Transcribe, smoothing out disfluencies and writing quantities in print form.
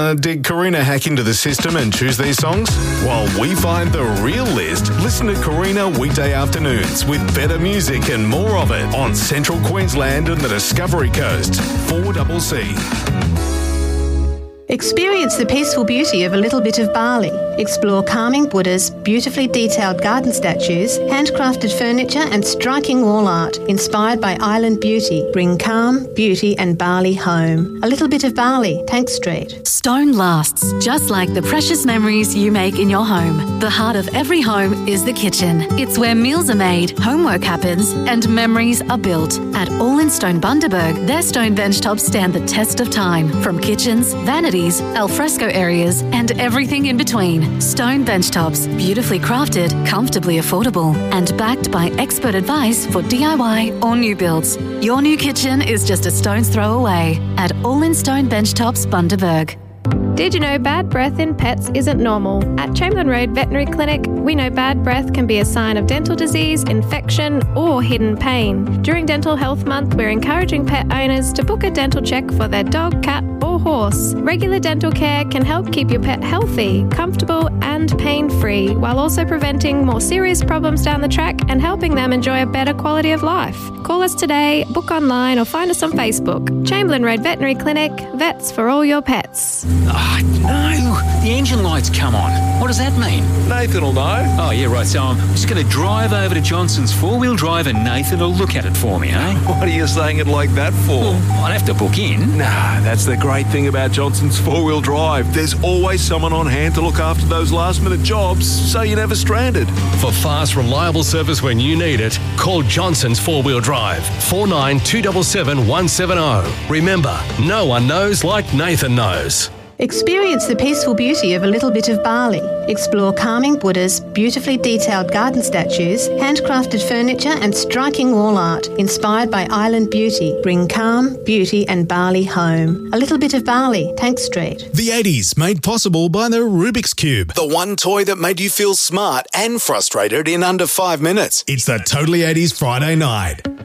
Did Karina hack into the system and choose these songs? While we find the real list, listen to Karina weekday afternoons with better music and more of it on Central Queensland and the Discovery Coast. 4CC. Experience the peaceful beauty of a little bit of Bali. Explore calming Buddhas, beautifully detailed garden statues, handcrafted furniture and striking wall art inspired by island beauty. Bring calm, beauty and Bali home. A little bit of Bali, Tank Street. Stone lasts, just like the precious memories you make in your home. The heart of every home is the kitchen. It's where meals are made, homework happens and memories are built. At All in Stone Bundaberg, their stone benchtops stand the test of time. From kitchens, vanities, alfresco areas and everything in between. Stone benchtops, beautifully crafted, comfortably affordable and backed by expert advice for DIY or new builds. Your new kitchen is just a stone's throw away at All in Stone Benchtops Bundaberg. Did you know bad breath in pets isn't normal? At Chamberlain Road Veterinary Clinic, we know bad breath can be a sign of dental disease, infection, or hidden pain. During Dental Health Month, we're encouraging pet owners to book a dental check for their dog, cat, or horse. Regular dental care can help keep your pet healthy, comfortable, and pain-free, while also preventing more serious problems down the track and helping them enjoy a better quality of life. Call us today, book online, or find us on Facebook. Chamberlain Road Veterinary Clinic, vets for all your pets. Oh, no. The engine light's come on. What does that mean? Nathan will know. Oh, yeah, right. So I'm just going to drive over to Johnson's four-wheel drive and Nathan will look at it for me, eh? What are you saying it like that for? Well, I'd have to book in. Nah, that's the great thing about Johnson's four-wheel drive. There's always someone on hand to look after those last-minute jobs, so you're never stranded. For fast, reliable service when you need it, call Johnson's four-wheel drive. 49 170. Remember, no one knows like Nathan knows. Experience the peaceful beauty of a little bit of Bali. Explore calming Buddhas, beautifully detailed garden statues, handcrafted furniture and striking wall art inspired by island beauty. Bring calm, beauty and Bali home. A little bit of Bali, Tank Street. The 80s made possible by the Rubik's Cube. The one toy that made you feel smart and frustrated in under 5 minutes. It's the Totally 80s Friday night.